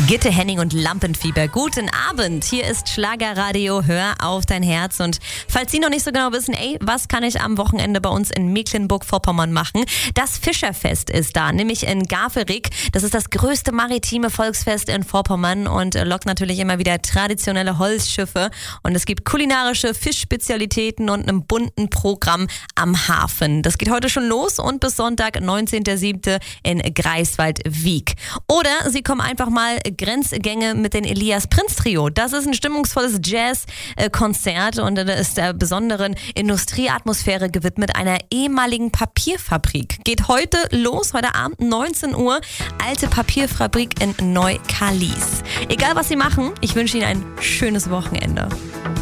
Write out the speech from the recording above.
Gitte Henning und Lampenfieber. Guten Abend, hier ist Schlagerradio, hör auf dein Herz. Und falls Sie noch nicht so genau wissen, was kann ich am Wochenende bei uns in Mecklenburg-Vorpommern machen? Das Fischerfest ist da, nämlich in Gaverik. Das ist das größte maritime Volksfest in Vorpommern und lockt natürlich immer wieder traditionelle Holzschiffe. Und es gibt kulinarische Fischspezialitäten und einen bunten Programm am Hafen. Das geht heute schon los und bis Sonntag, 19.07. in Greifswald-Wiek. Oder Sie kommen einfach mal Grenzgänge mit den Elias Prinz Trio. Das ist ein stimmungsvolles Jazz-Konzert und das ist der besonderen Industrieatmosphäre gewidmet, einer ehemaligen Papierfabrik. Geht heute los, heute Abend 19 Uhr, alte Papierfabrik in Neu-Kallis. Egal was Sie machen, ich wünsche Ihnen ein schönes Wochenende.